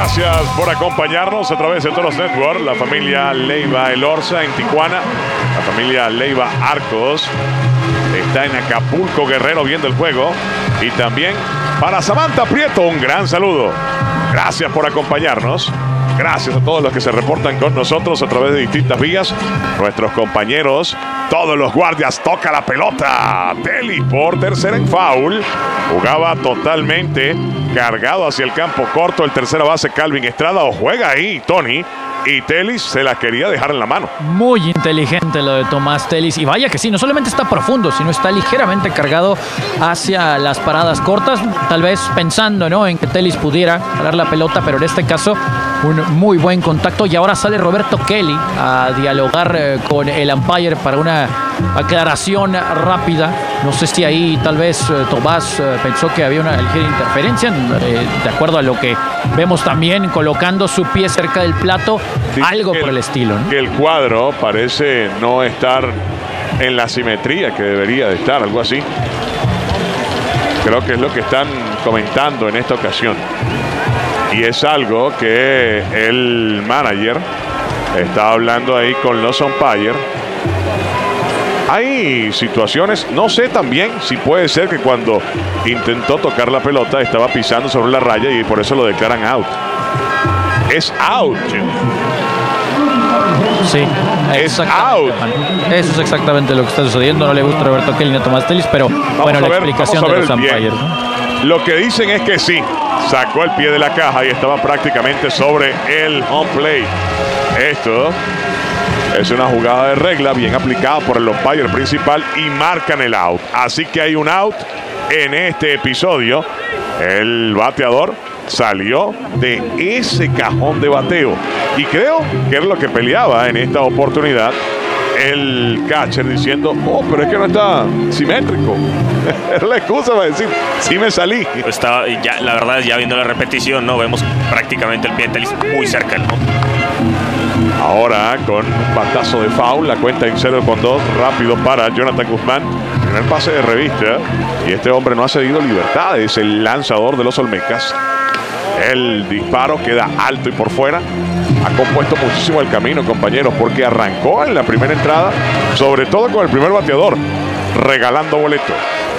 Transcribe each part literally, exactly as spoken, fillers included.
Gracias por acompañarnos a través de Toros Network. La familia Leiva Elorza en Tijuana, la familia Leiva Arcos está en Acapulco, Guerrero, viendo el juego. Y también para Samantha Prieto, un gran saludo. Gracias por acompañarnos. Gracias a todos los que se reportan con nosotros a través de distintas vías. Nuestros compañeros, todos los guardias, toca la pelota. Telly por tercera en foul. Jugaba totalmente cargado hacia el campo corto el tercera base Calvin Estrada. O juega ahí Tony. Y Telis se la quería dejar en la mano. Muy inteligente lo de Tomás Telis. Y vaya que sí, no solamente está profundo, sino está ligeramente cargado hacia las paradas cortas. Tal vez pensando, ¿no?, en que Telis pudiera jalar la pelota, pero en este caso un muy buen contacto. Y ahora sale Roberto Kelly a dialogar eh, con el umpire para una aclaración rápida. No sé si ahí tal vez eh, Tomás eh, pensó que había una ligera interferencia, eh, de acuerdo a lo que vemos también colocando su pie cerca del plato. Sí, algo por el, el estilo, ¿no? Que el cuadro parece no estar en la simetría que debería de estar, algo así. Creo que es lo que están comentando en esta ocasión. Y es algo que el manager está hablando ahí con los umpires. Hay situaciones, no sé también si puede ser que cuando intentó tocar la pelota estaba pisando sobre la raya y por eso lo declaran out. Es out. Sí, es out. Eso es exactamente lo que está sucediendo. No le gusta a Roberto Kelly ni a Tomás Telis, pero vamos bueno, la ver, explicación de los umpires, ¿no? Lo que dicen es que sí, sacó el pie de la caja y estaba prácticamente sobre el home plate. Esto es una jugada de regla bien aplicada por el umpire principal y marcan el out. Así que hay un out en este episodio. El bateador salió de ese cajón de bateo y creo que era lo que peleaba en esta oportunidad el catcher, diciendo: oh, pero es que no está simétrico. Era la excusa para decir: sí me salí. Está, ya, la verdad, ya viendo la repetición, no vemos prácticamente el pie de Telis muy cerca, ¿no? Ahora con un batazo de foul, la cuenta en cero con dos, rápido para Jonathan Guzmán. Primer pase de revista y este hombre no ha cedido libertades, el lanzador de los Olmecas. El disparo queda alto y por fuera. Ha compuesto muchísimo el camino, compañeros, porque arrancó en la primera entrada, sobre todo con el primer bateador, regalando boleto.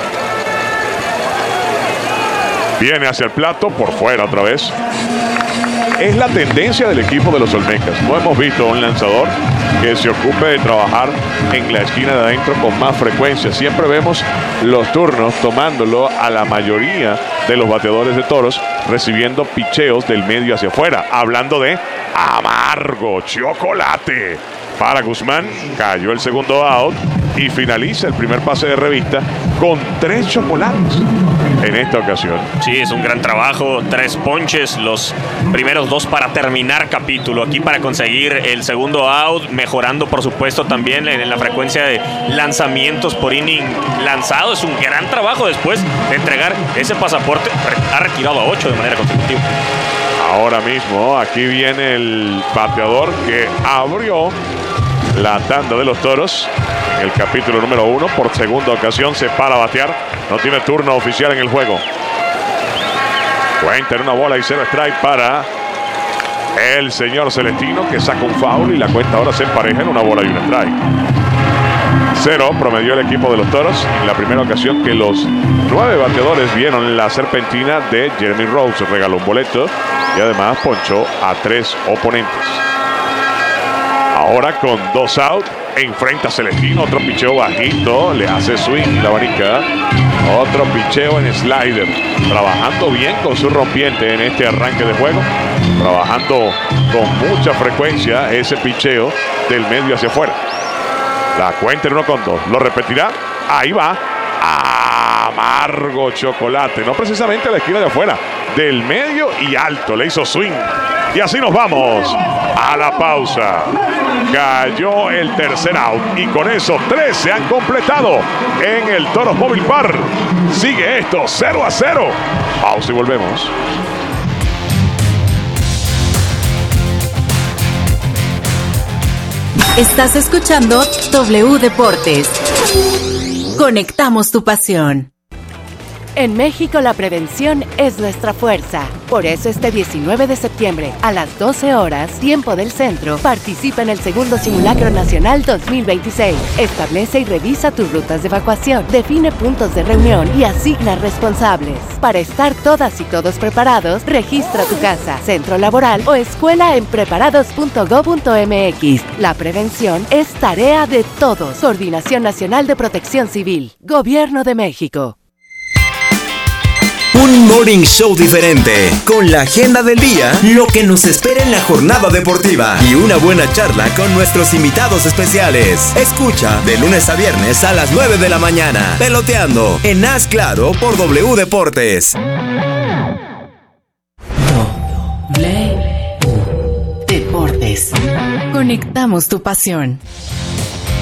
Viene hacia el plato, por fuera otra vez. Es la tendencia del equipo de los Olmecas. No hemos visto un lanzador que se ocupe de trabajar en la esquina de adentro con más frecuencia. Siempre vemos los turnos tomándolo a la mayoría de los bateadores de Toros, recibiendo picheos del medio hacia afuera. Hablando de amargo chocolate para Guzmán. Cayó el segundo out y finaliza el primer pase de revista con tres chocolates en esta ocasión. Sí, es un gran trabajo, tres ponches, los primeros dos para terminar capítulo, aquí para conseguir el segundo out, mejorando por supuesto también en la frecuencia de lanzamientos por inning lanzado. Es un gran trabajo después de entregar ese pasaporte. Ha retirado a ocho de manera consecutiva. Ahora mismo aquí viene el bateador que abrió la tanda de los Toros en el capítulo número uno. Por segunda ocasión se para a batear. No tiene turno oficial en el juego. Cuenta en una bola y cero strike para el señor Celestino, que saca un foul y la cuenta ahora se empareja en una bola y un strike. Cero promedió el equipo de los Toros en la primera ocasión que los nueve bateadores vieron la serpentina de Jeremy Rose. Regaló un boleto y además ponchó a tres oponentes. Ahora con dos out, enfrenta a Celestino, otro picheo bajito, le hace swing la abanica, otro picheo en slider, trabajando bien con su rompiente en este arranque de juego, trabajando con mucha frecuencia ese picheo del medio hacia afuera. La cuenta en uno con dos, lo repetirá, ahí va, amargo chocolate, no precisamente a la esquina de afuera, del medio y alto, le hizo swing. Y así nos vamos a la pausa. Cayó el tercer out y con eso tres se han completado en el Toros Mobile Park. Sigue esto cero a cero. Pausa y volvemos. Estás escuchando W Deportes. Conectamos tu pasión. En México la prevención es nuestra fuerza. Por eso este diecinueve de septiembre, a las doce horas, tiempo del centro, participa en el segundo Simulacro Nacional dos mil veintiséis. Establece y revisa tus rutas de evacuación, define puntos de reunión y asigna responsables. Para estar todas y todos preparados, registra tu casa, centro laboral o escuela en preparados punto gob punto mx. La prevención es tarea de todos. Coordinación Nacional de Protección Civil. Gobierno de México. Un morning show diferente, con la agenda del día, lo que nos espera en la jornada deportiva y una buena charla con nuestros invitados especiales. Escucha de lunes a viernes a las nueve de la mañana, Peloteando, en Haz Claro por W Deportes. W Deportes. Conectamos tu pasión.